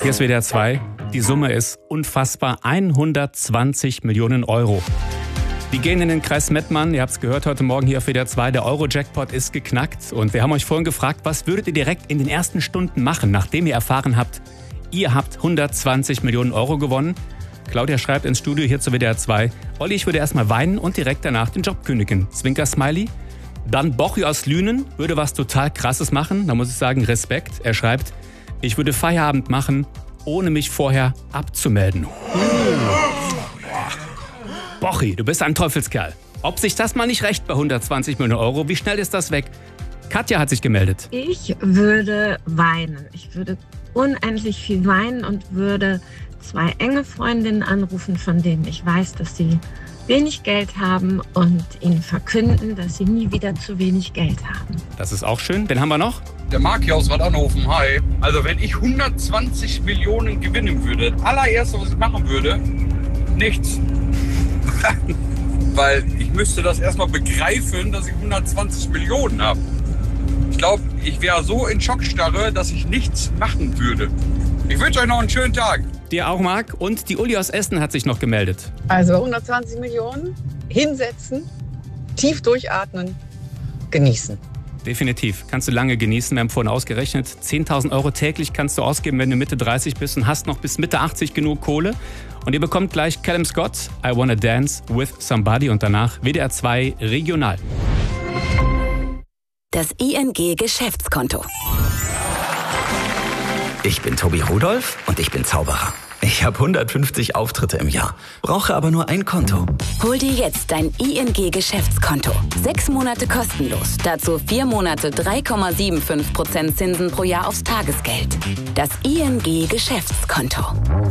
Hier ist WDR 2. Die Summe ist unfassbar. 120 Millionen Euro. Die gehen in den Kreis Mettmann. Ihr habt es gehört heute Morgen hier auf WDR 2. Der Euro-Jackpot ist geknackt. Und wir haben euch vorhin gefragt, was würdet ihr direkt in den ersten Stunden machen, nachdem ihr erfahren habt, ihr habt 120 Millionen Euro gewonnen. Claudia schreibt ins Studio hier zu WDR 2. Olli, ich würde erstmal weinen und direkt danach den Job kündigen. Zwinker-Smiley. Dann Bochi aus Lünen würde was total Krasses machen. Da muss ich sagen, Respekt. Er schreibt, ich würde Feierabend machen, ohne mich vorher abzumelden. Bochi, du bist ein Teufelskerl. Ob sich das mal nicht rächt bei 120 Millionen Euro, wie schnell ist das weg? Katja hat sich gemeldet. Ich würde weinen. Ich würde unendlich viel weinen und würde 2 enge Freundinnen anrufen, von denen ich weiß, dass sie wenig Geld haben und ihnen verkünden, dass sie nie wieder zu wenig Geld haben. Das ist auch schön. Wen haben wir noch? Der Marc hier aus Radanofen, hi. Also wenn ich 120 Millionen gewinnen würde, das allererste, was ich machen würde, nichts. Weil ich müsste das erstmal begreifen, dass ich 120 Millionen habe. Ich glaube, ich wäre so in Schockstarre, dass ich nichts machen würde. Ich wünsche euch noch einen schönen Tag. Dir auch, Marc. Und die Uli aus Essen hat sich noch gemeldet. Also 120 Millionen, hinsetzen, tief durchatmen, genießen. Definitiv. Kannst du lange genießen. Wir haben vorhin ausgerechnet, 10.000 Euro täglich kannst du ausgeben, wenn du Mitte 30 bist und hast noch bis Mitte 80 genug Kohle. Und ihr bekommt gleich Callum Scott, I Wanna Dance with Somebody und danach WDR 2 Regional. Das ING Geschäftskonto. Ich bin Tobi Rudolph und ich bin Zauberer. Ich habe 150 Auftritte im Jahr, brauche aber nur ein Konto. Hol dir jetzt dein ING Geschäftskonto. 6 Monate kostenlos. Dazu 4 Monate 3,75% Zinsen pro Jahr aufs Tagesgeld. Das ING Geschäftskonto.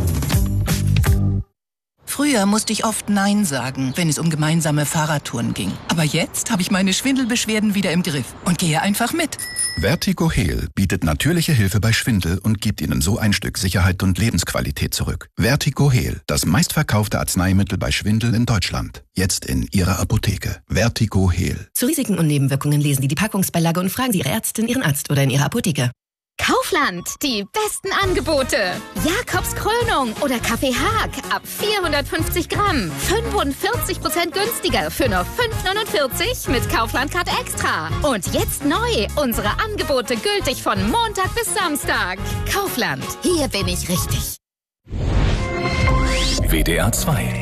Früher musste ich oft Nein sagen, wenn es um gemeinsame Fahrradtouren ging. Aber jetzt habe ich meine Schwindelbeschwerden wieder im Griff und gehe einfach mit. Vertigo Heal bietet natürliche Hilfe bei Schwindel und gibt Ihnen so ein Stück Sicherheit und Lebensqualität zurück. Vertigo Heal, das meistverkaufte Arzneimittel bei Schwindel in Deutschland. Jetzt in Ihrer Apotheke. Vertigo Heal. Zu Risiken und Nebenwirkungen lesen Sie die Packungsbeilage und fragen Sie Ihre Ärztin, Ihren Arzt oder in Ihrer Apotheke. Kaufland, die besten Angebote. Jakobs Krönung oder Kaffee Haag ab 450 Gramm. 45% günstiger für nur 5,49 mit Kaufland Card Extra. Und jetzt neu, unsere Angebote gültig von Montag bis Samstag. Kaufland, hier bin ich richtig. WDR 2